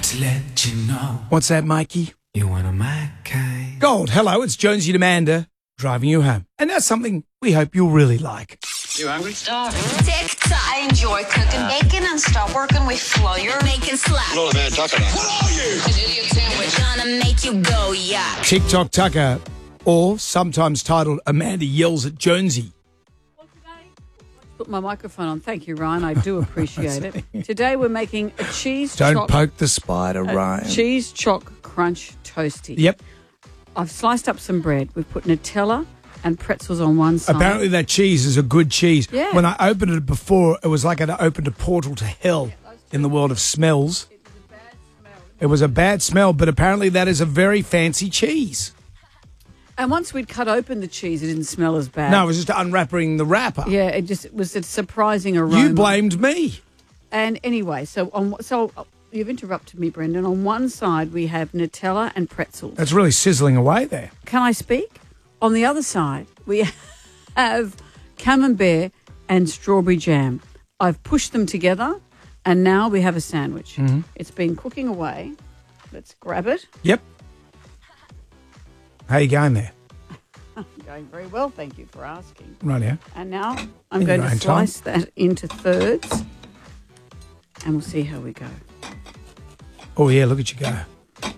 Just let you know. What's that, Mikey? You one of my kind. Gold, hello, it's Jonesy and Amanda driving you home. And that's something we hope you'll really like. You hungry? Starving. TikTok. I enjoy cooking bacon and stop working with flour. Making slap. Not a bad taco. What are you? An idiot sandwich. Gonna make you go yuck. TikTok Tucker, or sometimes titled Amanda Yells at Jonesy. Put my microphone on. Thank you, Ryan. I do appreciate it. Today we're making a cheese Don't choc, poke the spider, a Ryan. cheese choc crunch toasty. Yep. I've sliced up some bread. We've put Nutella and pretzels on one side. Apparently that cheese is a good cheese. Yeah. When I opened it before, it was like I'd opened a portal to hell in the world of smells. It was a bad smell, but apparently that is a very fancy cheese. And once we'd cut open the cheese, it didn't smell as bad. No, it was just unwrapping the wrapper. Yeah, it was a surprising aroma. You blamed me. And anyway, so you've interrupted me, Brendan. On one side we have Nutella and pretzels. That's really sizzling away there. Can I speak? On the other side, we have camembert and strawberry jam. I've pushed them together, and now we have a sandwich. Mm-hmm. It's been cooking away. Let's grab it. Yep. How you going there? Going very well, thank you for asking. Right here. And now I'm In going your to own time. slice that into thirds, and we'll see how we go. Oh, yeah, look at you go.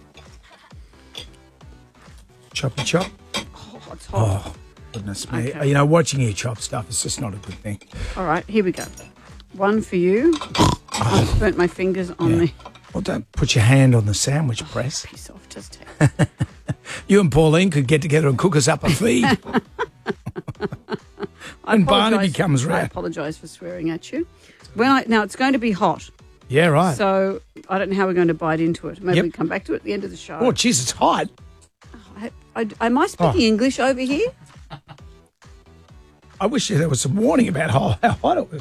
Choppy chop. Oh, it's hot. Oh, goodness me. Okay. You know, watching you chop stuff is just not a good thing. All right, here we go. One for you. I've burnt my fingers on the Well, don't put your hand on the sandwich press. piece off. Just take it. You and Pauline could get together and cook us up a feed. And Barnaby comes I round. apologise for swearing at you. Now, it's going to be hot, Yeah, right. so I don't know how we're going to bite into it. Maybe Yep. we come back to it at the end of the show. Oh, jeez, it's hot. Am I speaking English over here? I wish there was some warning about how hot it was.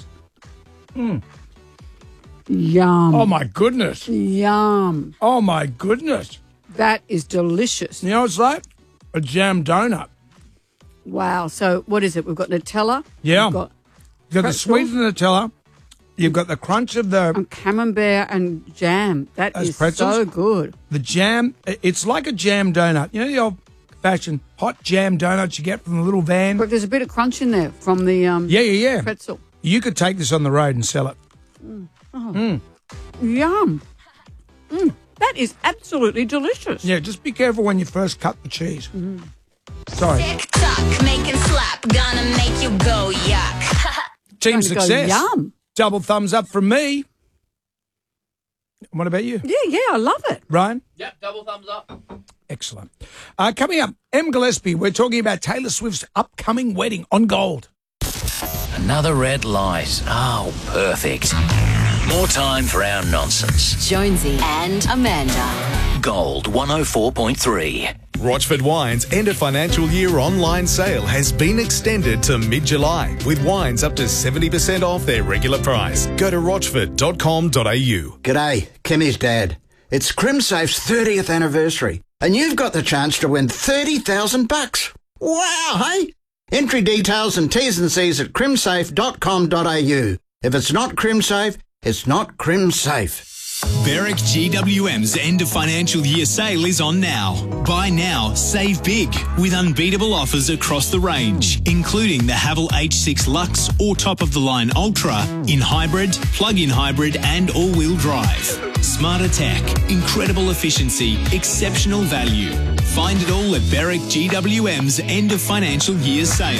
Yum. Oh, my goodness. Yum. Oh, my goodness. That is delicious. You know what it's like? A jam donut. Wow. So what is it? We've got Nutella. Yeah. We've got You've got the Pretzel. sweet of the Nutella. You've got the crunch of the camembert and jam. That Those is pretzels? so good. jam. It's like a jam donut. You know the old-fashioned hot jam donuts you get from the little van? But there's a bit of crunch in there from the Yeah. pretzel. You could take this on the road and sell it. Yum. That is absolutely delicious. Yeah, just be careful when you first cut the cheese. Sorry. TikTok. Making slap. Gonna make you go yuck. Team Going to go success. yum. Double thumbs up from me. What about you, Yeah, I love it. Ryan? Yep, double thumbs up. Excellent. Coming up, M. Gillespie, we're talking about Taylor Swift's upcoming wedding on Gold. Another red light. Oh, perfect. More time for our nonsense. Jonesy and Amanda. Gold 104.3. Rochford Wine's end of financial year online sale has been extended to mid-July, with wines up to 70% off their regular price. Go to rochford.com.au. G'day, Kimmy's dad. It's CrimSafe's 30th anniversary, and you've got the chance to win $30,000. Wow, hey? Entry details and T's and C's at crimsafe.com.au. If it's not CrimSafe, it's not CrimSafe. Berwick GWM's end of financial year sale is on now. Buy now, save big with unbeatable offers across the range, including the Haval H6 Lux or top-of-the-line Ultra in hybrid, plug-in hybrid and all-wheel drive. Smarter tech, incredible efficiency, exceptional value. Find it all at Berwick GWM's end of financial year sale.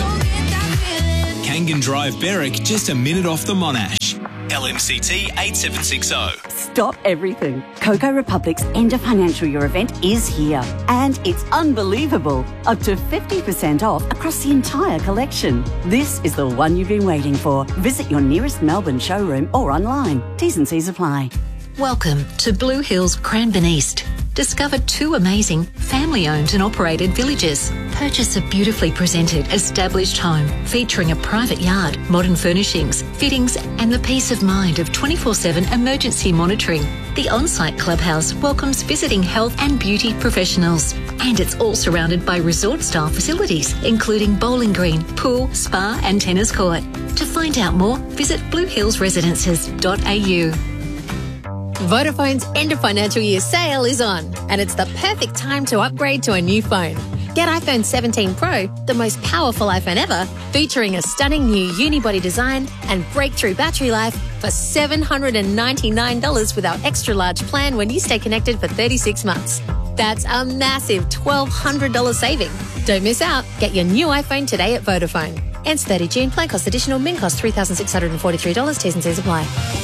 Kangan Drive, Berwick, just a minute off the Monash. LMCT 8760. Stop everything. Cocoa Republic's end of financial year event is here. And it's unbelievable. Up to 50% off across the entire collection. This is the one you've been waiting for. Visit your nearest Melbourne showroom or online. T's and C's apply. Welcome to Blue Hills Cranbourne East. Discover two amazing family-owned and operated villages. Purchase a beautifully presented, established home featuring a private yard, modern furnishings, fittings and the peace of mind of 24/7 emergency monitoring. The on-site clubhouse welcomes visiting health and beauty professionals. And it's all surrounded by resort-style facilities, including bowling green, pool, spa and tennis court. To find out more, visit bluehillsresidences.au. Vodafone's end of financial year sale is on, and it's the perfect time to upgrade to a new phone. Get iPhone 17 Pro, the most powerful iPhone ever, featuring a stunning new unibody design and breakthrough battery life for $799 with our extra large plan when you stay connected for 36 months. That's a massive $1,200 saving. Don't miss out. Get your new iPhone today at Vodafone. Ends 30 June. Plan cost additional. Min cost $3,643. T's and C's apply.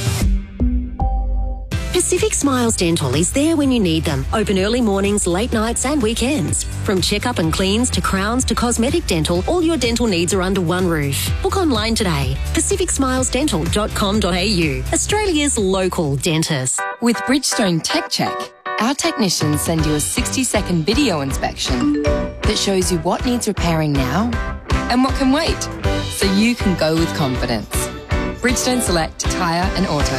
Pacific Smiles Dental is there when you need them. Open early mornings, late nights and weekends. From checkup and cleans to crowns to cosmetic dental, all your dental needs are under one roof. Book online today. pacificsmilesdental.com.au. Australia's local dentist. With Bridgestone Tech Check, our technicians send you a 60-second video inspection that shows you what needs repairing now and what can wait, so you can go with confidence. Bridgestone Select Tyre and Auto.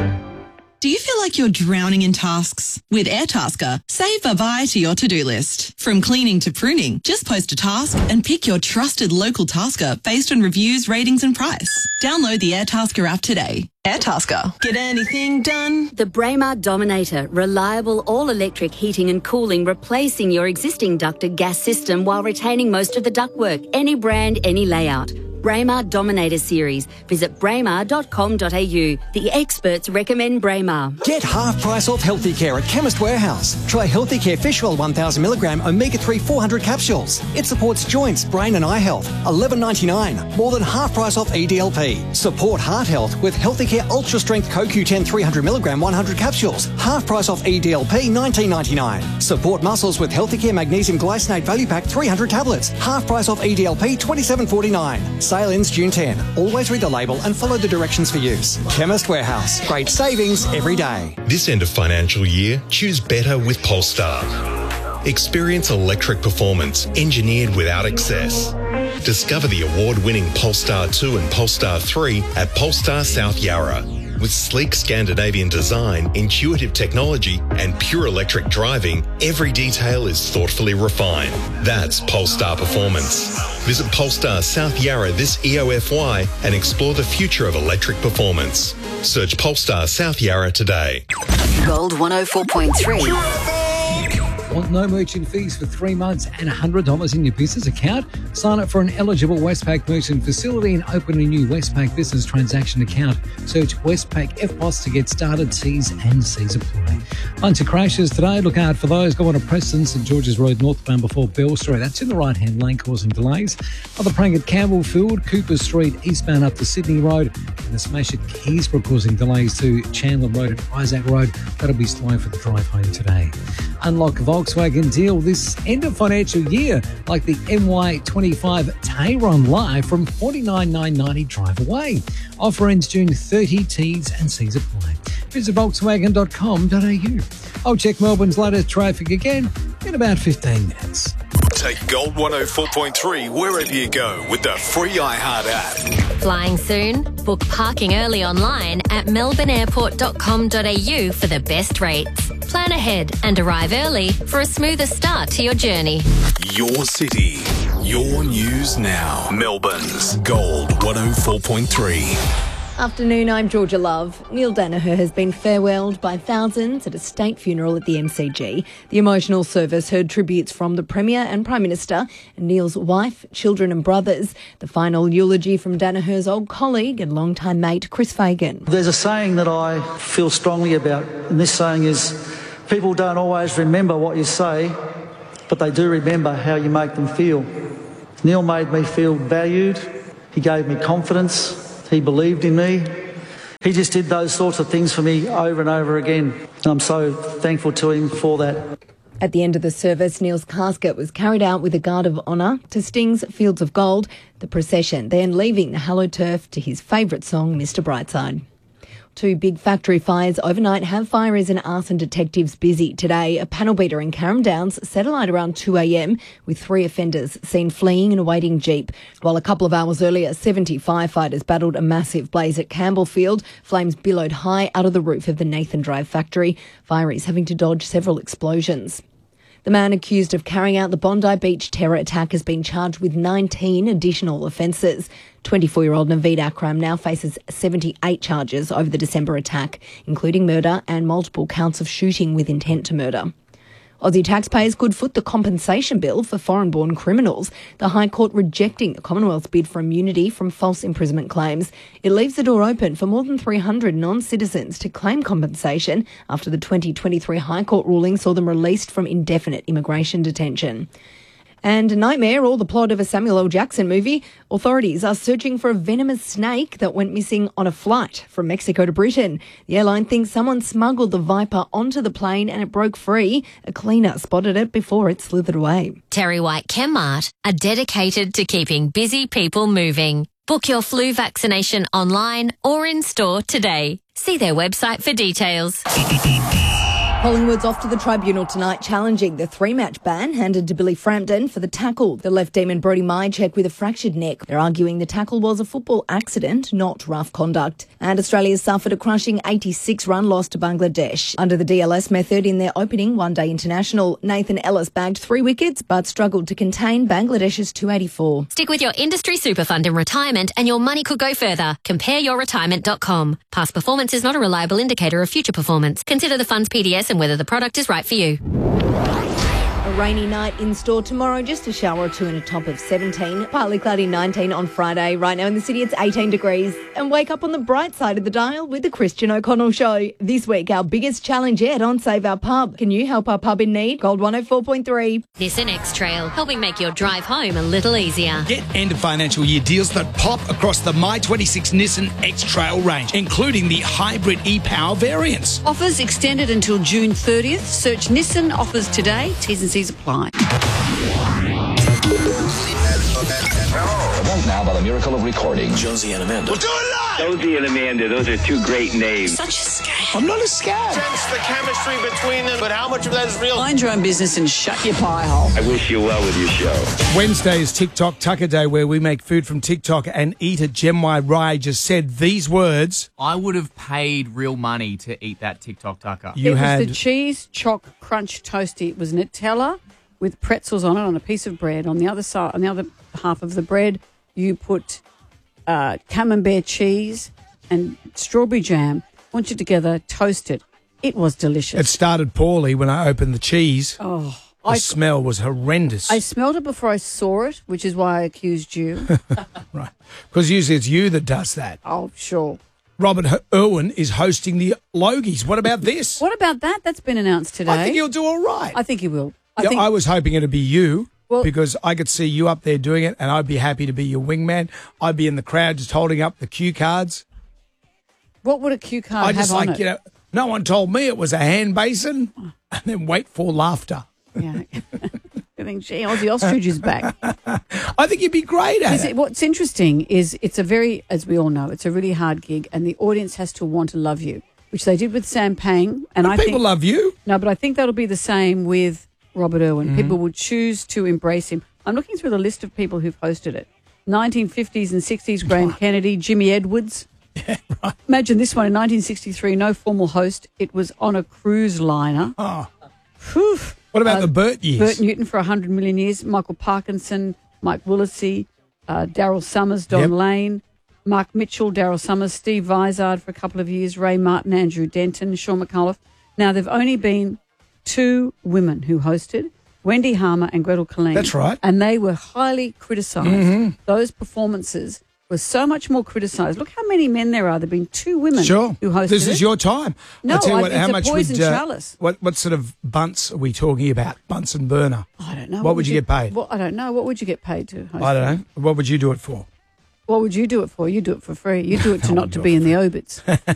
Do you feel like you're drowning in tasks? With Airtasker, save bye-bye to your to-do list. From cleaning to pruning, just post a task and pick your trusted local tasker based on reviews, ratings and price. Download the Airtasker app today. Airtasker. Get anything done? The Braemar Dominator, reliable all-electric heating and cooling, replacing your existing ducted gas system while retaining most of the ductwork. Any brand, any layout. Braemar Dominator Series. Visit braemar.com.au. The experts recommend Braemar. Get half price off Healthy Care at Chemist Warehouse. Try Healthy Care Fish Oil 1000mg Omega-3 400 capsules. It supports joints, brain and eye health. $11.99. More than half price off EDLP. Support heart health with Healthy Care Ultra Strength CoQ10 300mg 100 capsules. Half price off EDLP $19.99. Support muscles with Healthy Care Magnesium Glycinate Value Pack 300 tablets. Half price off EDLP $27.49. Sale ends June 10. Always read the label and follow the directions for use. Chemist Warehouse. Great savings every day. This end of financial year, choose better with Polestar. Experience electric performance engineered without excess. Discover the award-winning Polestar 2 and Polestar 3 at Polestar South Yarra. With sleek Scandinavian design, intuitive technology and pure electric driving, every detail is thoughtfully refined. That's Polestar performance. Visit Polestar South Yarra this EOFY and explore the future of electric performance. Search Polestar South Yarra today. Gold 104.3. Want no merchant fees for 3 months and $100 in your business account? Sign up for an eligible Westpac merchant facility and open a new Westpac business transaction account. Search Westpac FBOS to get started. T's and C's apply. Bunch of crashes today. Look out for those going to Preston, St George's Road northbound before Bell Street. That's in the right-hand lane causing delays. Other praying at Campbellfield, Cooper Street eastbound up to Sydney Road, and the smash at Keysborough causing delays to Chandler Road and Isaac Road. That'll be slow for the drive home today. Unlock Volkswagen deal this end of financial year, like the MY25 Tayron Live from $49,990 drive away. Offer ends June 30. T's and C's apply. Visit Volkswagen.com.au. I'll check Melbourne's latest traffic again in about 15 minutes. Take Gold 104.3 wherever you go with the free iHeart app. Flying soon? Book parking early online at melbourneairport.com.au for the best rates. Plan ahead and arrive early for a smoother start to your journey. Your city, your news now. Melbourne's Gold 104.3. Afternoon, I'm Georgia Love. Neil Danaher has been farewelled by thousands at a state funeral at the MCG. The emotional service heard tributes from the Premier and Prime Minister and Neil's wife, children and brothers. The final eulogy from Danaher's old colleague and longtime mate, Chris Fagan. There's a saying that I feel strongly about, and this saying is, people don't always remember what you say, but they do remember how you make them feel. Neil made me feel valued. He gave me confidence. He believed in me. He just did those sorts of things for me over and over again. And I'm so thankful to him for that. At the end of the service, Neil's casket was carried out with a guard of honour to Sting's Fields of Gold, the procession then leaving the hallowed turf to his favourite song, Mr Brightside. 2 big factory fires overnight have fires and arson detectives busy today. A panel beater in Carrum Downs set alight around 2 a.m, with 3 offenders seen fleeing in a waiting jeep. While a couple of hours earlier, 70 firefighters battled a massive blaze at Campbellfield. Flames billowed high out of the roof of the Nathan Drive factory. Fireys having to dodge several explosions. The man accused of carrying out the Bondi Beach terror attack has been charged with 19 additional offences. 24-year-old Naveed Akram now faces 78 charges over the December attack, including murder and multiple counts of shooting with intent to murder. Aussie taxpayers could foot the compensation bill for foreign-born criminals, the High Court rejecting the Commonwealth's bid for immunity from false imprisonment claims. It leaves the door open for more than 300 non-citizens to claim compensation after the 2023 High Court ruling saw them released from indefinite immigration detention. And a nightmare, all the plot of a Samuel L. Jackson movie. Authorities are searching for a venomous snake that went missing on a flight from Mexico to Britain. The airline thinks someone smuggled the viper onto the plane and it broke free. A cleaner spotted it before it slithered away. Terry White Chemmart are dedicated to keeping busy people moving. Book your flu vaccination online or in store today. See their website for details. Collingwood's off to the tribunal tonight, challenging the 3-match ban handed to Billy Frampton for the tackle. The left demon Brody Mychek with a fractured neck. They're arguing the tackle was a football accident, not rough conduct. And Australia suffered a crushing 86-run loss to Bangladesh. Under the DLS method in their opening one-day international, Nathan Ellis bagged 3 wickets but struggled to contain Bangladesh's 284. Stick with your industry super fund in retirement and your money could go further. CompareYourRetirement.com. Past performance is not a reliable indicator of future performance. Consider the fund's PDS and whether the product is right for you. A rainy night in store tomorrow, just a shower or two and a top of 17. Partly cloudy 19 on Friday. Right now in the city it's 18 degrees. And wake up on the bright side of the dial with the Christian O'Connell Show. This week our biggest challenge yet on Save Our Pub. Can you help our pub in need? Gold 104.3. Nissan X-Trail, helping make your drive home a little easier. Get end of financial year deals that pop across the My26 Nissan X-Trail range, including the hybrid e-Power variants. Offers extended until June 30th. Search Nissan offers today. T's and C's apply. Now, by the miracle of recording, Josie and Amanda. We'll do it live! Josie and Amanda, those are two great names. Such a scam. I'm not a scam. Sense the chemistry between them, but how much of that is real? Mind your own business and shut your pie hole. I wish you well with your show. Wednesday is TikTok Tucker Day, where we make food from TikTok and eat it. Gemma Rai just said these words. I would have paid real money to eat that TikTok Tucker. It was the cheese choc crunch toasty. It was Nutella with pretzels on it on a piece of bread. On the other side, on the other half of the bread, you put camembert cheese and strawberry jam. Once you together, toast it. It was delicious. It started poorly when I opened the cheese. Oh, the smell was horrendous. I smelled it before I saw it, which is why I accused you. Right. Because usually it's you that does that. Oh, sure. Robert Irwin is hosting the Logies. What about this? What about that? That's been announced today. I think he'll do all right. I think he will. I was hoping it'd be you. Because I could see you up there doing it and I'd be happy to be your wingman. I'd be in the crowd just holding up the cue cards. What would a cue card have on it? No one told me it was a hand basin and then wait for laughter. Yeah. I think, gee, Aussie Ostrich is back. I think you'd be great at it. What's interesting is it's a very, as we all know, it's a really hard gig and the audience has to want to love you, which they did with Sam Pang. And I people love you. No, but I think that'll be the same with Robert Irwin. Mm-hmm. People would choose to embrace him. I'm looking through the list of people who've hosted it. 1950s and 60s, Graham Kennedy, Jimmy Edwards. Yeah, right. Imagine this one in 1963, no formal host. It was on a cruise liner. Oh. Whew. What about the Burt years? Burt Newton for 100 million years, Michael Parkinson, Mike Willesee, Daryl Summers, Don Lane, Mark Mitchell, Daryl Summers, Steve Vizard for a couple of years, Ray Martin, Andrew Denton, Sean McAuliffe. Now, they've only been 2 women who hosted, Wendy Harmer and Gretel Colleen. That's right. And they were highly criticised. Mm-hmm. Those performances were so much more criticised. Look how many men there are. There have been 2 women who hosted This is your time. No, I'll tell you what, it's how a much poison would, chalice. What sort of bunts are we talking about? Bunsen burner. I don't know. What would you get paid? I don't know. What would you get paid to host? I don't know. What would you do it for? What would you do it for? You do it for free. You do it to not to be in the obits.